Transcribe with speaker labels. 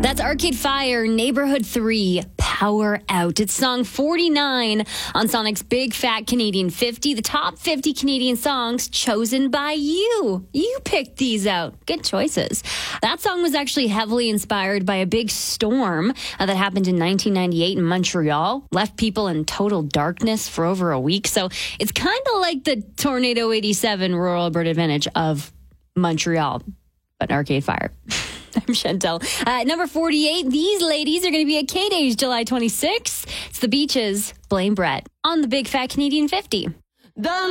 Speaker 1: That's Arcade Fire, Neighborhood 3, Power Out. It's song 49 on Sonic's Big Fat Canadian 50, the top 50 Canadian songs chosen by you. You picked these out. Good choices. That song was actually heavily inspired by a big storm that happened in 1998 in Montreal, left people in total darkness for over a week. So it's kind of like the Tornado 87 Rural Alberta Advantage of Montreal, but Arcade Fire. I'm Chantel. At number 48, these ladies are going to be at K-Days July 26th. It's the Beaches, Blame Brett, on the Big Fat Canadian 50.